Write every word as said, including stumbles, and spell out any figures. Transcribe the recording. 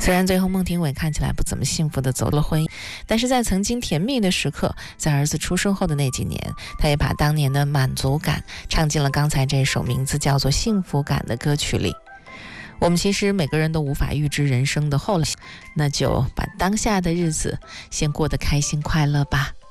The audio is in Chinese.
虽然最后孟庭苇看起来不怎么幸福的走了婚姻，但是在曾经甜蜜的时刻，在儿子出生后的那几年，他也把当年的满足感唱进了刚才这首名字叫做《幸福感》的歌曲里。我们其实每个人都无法预知人生的后来，那就把当下的日子先过得开心快乐吧。